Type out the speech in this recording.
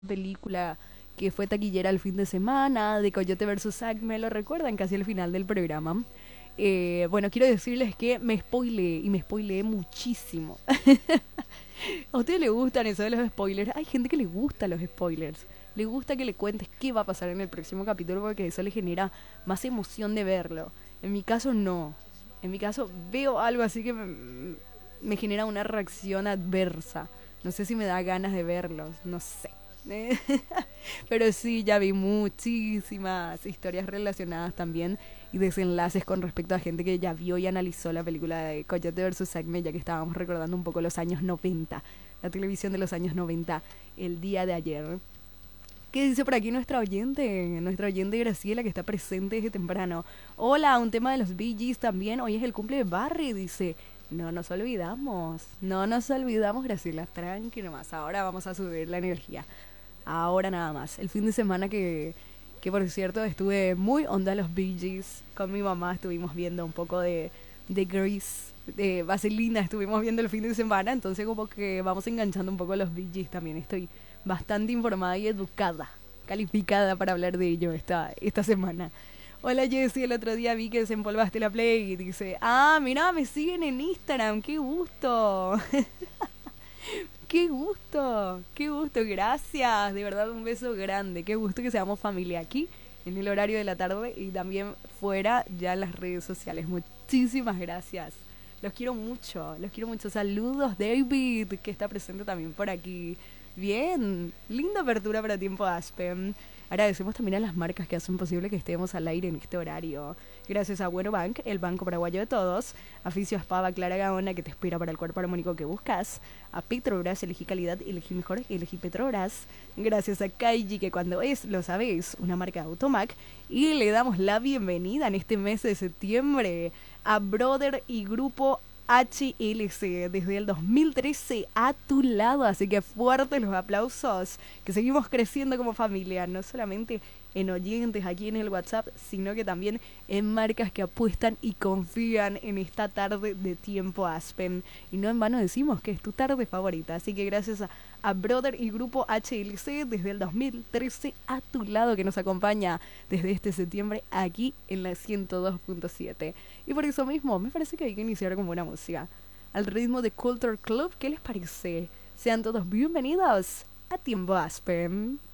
película que fue taquillera el fin de semana, de Coyote versus Acme, lo recuerdan casi al final del programa. Bueno, quiero decirles que me spoileé y me spoileé muchísimo. ¿A ustedes les gustan eso de los spoilers? Hay gente que le gusta los spoilers. Le gusta que le cuentes qué va a pasar en el próximo capítulo porque eso le genera más emoción de verlo. En mi caso no. En mi caso veo algo así que me genera una reacción adversa. No sé si me da ganas de verlos, no sé. Pero sí, ya vi muchísimas historias relacionadas también y desenlaces con respecto a gente que ya vio y analizó la película de Coyote versus Acme, ya que estábamos recordando un poco los años 90, la televisión de los años 90, el día de ayer. ¿Qué dice por aquí nuestra oyente Graciela, que está presente desde temprano? Hola, un tema de los Bee Gees también. Hoy es el cumple de Barry, dice. No nos olvidamos, Graciela. Tranqui nomás. Ahora vamos a subir la energía. Ahora nada más. El fin de semana que por cierto estuve muy onda los Bee Gees. Con mi mamá estuvimos viendo un poco de Grease, de Vaselina estuvimos viendo el fin de semana. Entonces como que vamos enganchando un poco a los Bee Gees también. Estoy bastante informada y educada, calificada para hablar de ello esta semana. Hola Jessy, el otro día vi que desempolvaste la Play y dice, ah, mira, me siguen en Instagram, qué gusto. Qué gusto, gracias. De verdad, un beso grande. Qué gusto que seamos familia aquí en el horario de la tarde y también fuera ya en las redes sociales. Muchísimas gracias. Los quiero mucho, los quiero mucho. Saludos, David, que está presente también por aquí. Bien, linda apertura para Tiempo Aspen. Agradecemos también a las marcas que hacen posible que estemos al aire en este horario. Gracias a Bueno Bank, el banco paraguayo de todos. Aficio Espada Clara Gaona, que te espera para el cuerpo armónico que buscas. A Petrobras, elegí calidad, elegí mejor, elegí Petrobras. Gracias a Kaiji, que cuando es, lo sabéis, una marca de Automac. Y le damos la bienvenida en este mes de septiembre a Brother y Grupo HLC desde el 2013 a tu lado, así que fuertes los aplausos, que seguimos creciendo como familia, no solamente en oyentes aquí en el WhatsApp, sino que también en marcas que apuestan y confían en esta tarde de Tiempo Aspen. Y no en vano decimos que es tu tarde favorita, así que gracias a Brother y Grupo HLC desde el 2013 a tu lado, que nos acompaña desde este septiembre aquí en la 102.7. Y por eso mismo me parece que hay que iniciar con buena música, al ritmo de Culture Club. ¿Qué les parece? Sean todos bienvenidos a Tiempo Aspen.